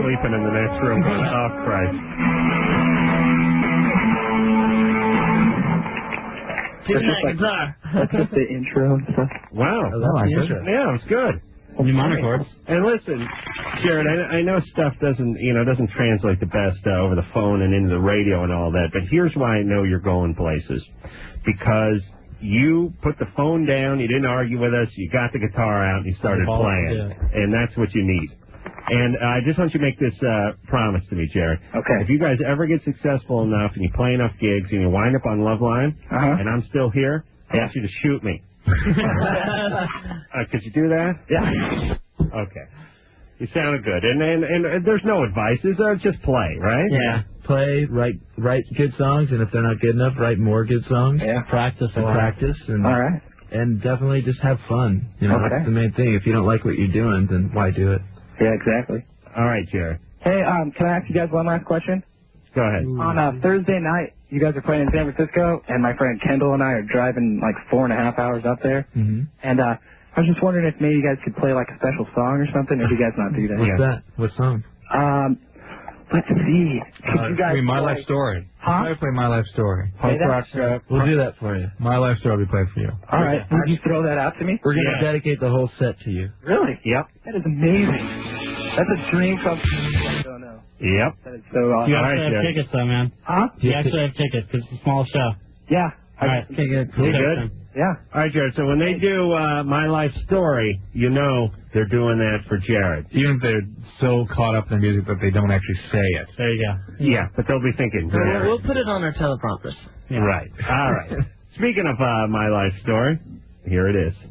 sleeping in the next room going, oh, Christ. Tune that guitar. That's just the intro and stuff. Wow. Yeah, it was good. Mnemonic chords. And listen, Jared, I know stuff doesn't translate the best over the phone and into the radio and all that, but here's why I know you're going places. Because you put the phone down, you didn't argue with us, you got the guitar out, and you started playing. Yeah. And that's what you need. And I just want you to make this promise to me, Jared. Okay. If you guys ever get successful enough and you play enough gigs and you wind up on Loveline, and I'm still here, I want you to shoot me. Could you do that? Yeah. Okay. You sounded good. And there's no advice. It's just play, right? Yeah. Play, write good songs, and if they're not good enough, write more good songs. Yeah. Practice a lot. And all right. And definitely just have fun. You know, that's the main thing. If you don't like what you're doing, then why do it? Yeah, exactly. All right, Jared. Hey, can I ask you guys one last question? Go ahead. On Thursday night, you guys are playing in San Francisco, and my friend Kendall and I are driving like 4.5 hours up there. Mm-hmm. And I was just wondering if maybe you guys could play like a special song or something, or do you guys not do that? What's that? What song? Let's see. Could you guys My Life Story. Huh? I play My Life Story. Punk rock. We'll do that for you. My Life Story will be played for you. All right. Would you throw that out to me? We're going to dedicate the whole set to you. Really? Yep. That is amazing. That's a dream come true. I don't know. Yep. That is so awesome. You actually have tickets, though, man. Huh? You actually have tickets because it's a small show. Yeah. All right. Okay, good. You good? Yeah. All right, Jared. So when they do My Life Story, you know they're doing that for Jared. Even if they're so caught up in the music that they don't actually say it. There you go. Yeah, but they'll be thinking. Jared. We'll put it on our teleprompters. Right. All right. Speaking of My Life Story, here it is.